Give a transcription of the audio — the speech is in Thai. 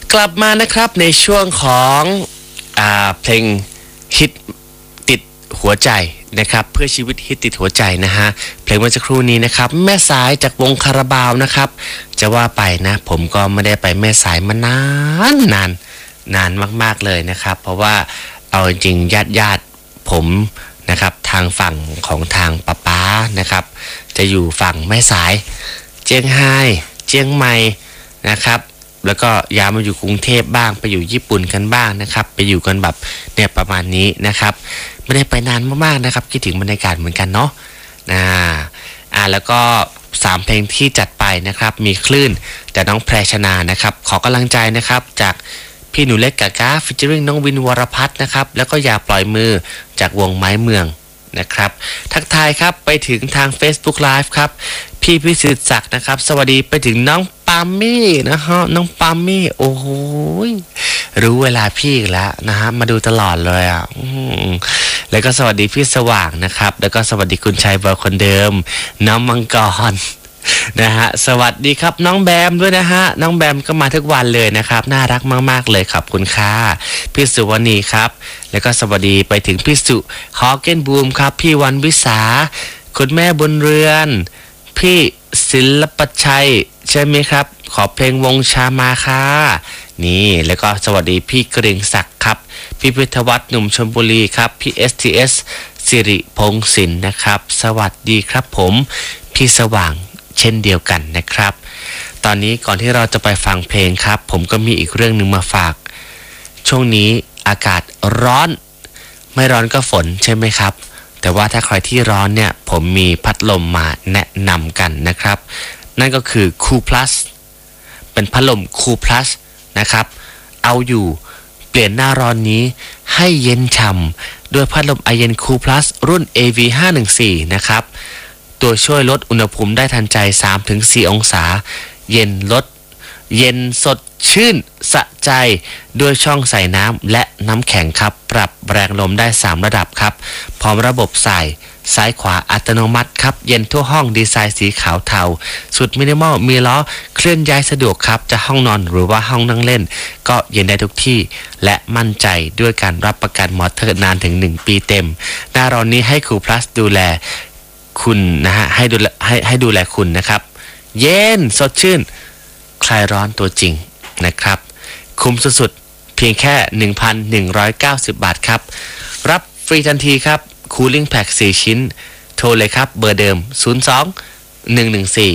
กลับมานะครับในช่วงของเพลงฮิตติดหัวใจนะครับเพื่อชีวิตฮิตติดหัวใจนะฮะเพลงเมื่อสักครู่นี้นะครับแม่สายจากวงคาราบาวนะครับจะว่าไปนะผมก็ไม่ได้ไปแม่สายมานานมากๆเลยนะครับเพราะว่าเอาจริงญาติผมนะครับทางฝั่งของทางป้านะครับจะอยู่ฝั่งแม่สายเจียงไฮ้เจียงใหม่นะครับแล้วก็ย้ายมาอยู่กรุงเทพบ้างไปอยู่ญี่ปุ่นกันบ้างนะครับไปอยู่กันแบบเนี่ยประมาณนี้นะครับไม่ได้ไปนานมากๆนะครับคิดถึงบรรยากาศเหมือนกันเนาะแล้วก็3เพลงที่จัดไปนะครับมีคลื่นแต่น้องแพรชนานะครับขอกำลังใจนะครับจากพี่หนูเล็กกากาฟิชเจอริงน้องวินวรพัฒน์นะครับแล้วก็อย่าปล่อยมือจากวงไม้เมืองนะครับทักทายครับไปถึงทาง Facebook Live ครับพี่พิสิทธิ์ศักดิ์นะครับสวัสดีไปถึงน้องปามี่นะฮะน้องปามี่โอ้โหรู้เวลาพี่อีกแล้วนะฮะมาดูตลอดเลยอ่ะแล้วก็สวัสดีพี่สว่างนะครับแล้วก็สวัสดีคุณชัยบอยคนเดิมน้องมังกรนะฮะสวัสดีครับน้องแบมด้วยนะฮะน้องแบมก็มาทุกวันเลยนะครับน่ารักมากๆเลยขอบคุณค่ะพี่สุวรรณีครับแล้วก็สวัสดีไปถึงพี่สุฮอเกนบูมครับพี่วันวิสาคุณแม่บุญเรือนพี่ศิลปชัยใช่ไหมครับขอเพลงวงชามาค่ะนี่แล้วก็สวัสดีพี่เกรียงศักดิ์ครับพี่พิทวัฒน์หนุ่มชลบุรีครับพี่ STS สิริพงศิลป์นะครับสวัสดีครับผมพี่สว่างเช่นเดียวกันนะครับตอนนี้ก่อนที่เราจะไปฟังเพลงครับผมก็มีอีกเรื่องนึงมาฝากช่วงนี้อากาศร้อนไม่ร้อนก็ฝนใช่ไหมครับแต่ว่าถ้าใครที่ร้อนเนี่ยผมมีพัดลมมาแนะนำกันนะครับนั่นก็คือ Cool Plus เป็นพัดลม Cool Plus นะครับเอาอยู่เปลี่ยนหน้าร้อนนี้ให้เย็นฉ่ำด้วยพัดลมไอเย็น Cool Plus รุ่น AV514 นะครับตัวช่วยลดอุณหภูมิได้ทันใจ 3-4 องศาเย็นสดชื่นสะใจด้วยช่องใส่น้ำและน้ำแข็งครับปรับแรงลมได้3ระดับครับพร้อมระบบใส่ซ้ายขวาอัตโนมัติครับเย็นทั่วห้องดีไซน์สีขาวเทาสุดมินิมอลมีล้อเคลื่อนย้ายสะดวกครับจะห้องนอนหรือว่าห้องนั่งเล่นก็เย็นได้ทุกที่และมั่นใจด้วยการรับประกันมอเตอร์นานถึง1 ปีเต็มหน้าร้อนนี้ให้คูลพลัสดูแลคุณนะฮะให้ดูแลคุณนะครับเย็นสดชื่นคลายร้อนตัวจริงนะครับคุ้มสุดๆเพียงแค่ 1,190 บาทครับรับฟรีทันทีครับคูลิ่งแพ็ค4ชิ้นโทรเลยครับเบอร์เดิม02 114